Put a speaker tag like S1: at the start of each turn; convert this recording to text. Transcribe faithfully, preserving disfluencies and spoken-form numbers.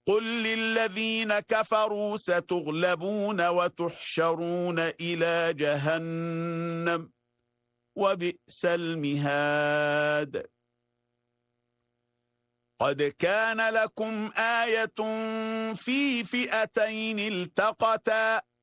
S1: قل للذين كفروا ستغلبون وتحشرون إلى جهنم وبئس المهاد. قد كان لكم آية في فئتين التقتا